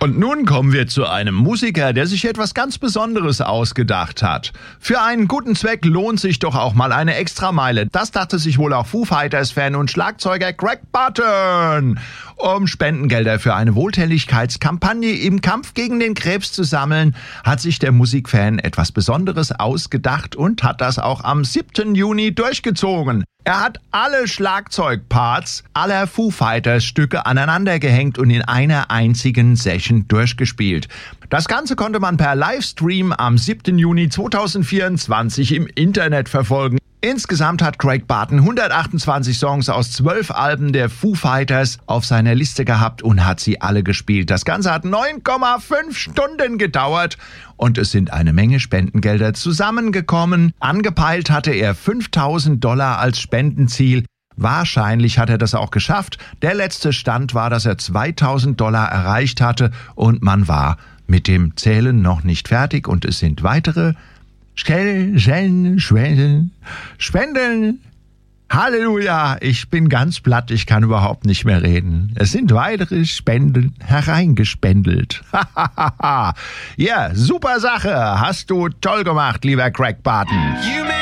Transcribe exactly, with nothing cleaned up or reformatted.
Und nun kommen wir zu einem Musiker, der sich etwas ganz Besonderes ausgedacht hat. Für einen guten Zweck lohnt sich doch auch mal eine Extrameile. Das dachte sich wohl auch Foo Fighters-Fan und Schlagzeuger Greg Barton. Um Spendengelder für eine Wohltätigkeitskampagne im Kampf gegen den Krebs zu sammeln, hat sich der Musikfan etwas Besonderes ausgedacht und hat das auch am siebten Juni durchgezogen. Er hat alle Schlagzeugparts aller Foo Fighters Stücke aneinander gehängt und in einer einzigen Session durchgespielt. Das Ganze konnte man per Livestream am siebten Juni zweitausendvierundzwanzig im Internet verfolgen. Insgesamt hat Greg Barton hundertachtundzwanzig Songs aus zwölf Alben der Foo Fighters auf seiner Liste gehabt und hat sie alle gespielt. Das Ganze hat neun Komma fünf Stunden gedauert und es sind eine Menge Spendengelder zusammengekommen. Angepeilt hatte er fünftausend Dollar als Spendenziel. Wahrscheinlich hat er das auch geschafft. Der letzte Stand war, dass er zweitausend Dollar erreicht hatte und man war mit dem Zählen noch nicht fertig und es sind weitere Spenden, Spenden, Spenden. Halleluja, ich bin ganz platt, ich kann überhaupt nicht mehr reden. Es sind weitere Spenden hereingespendelt. Ja, super Sache, hast du toll gemacht, lieber Greg Barton.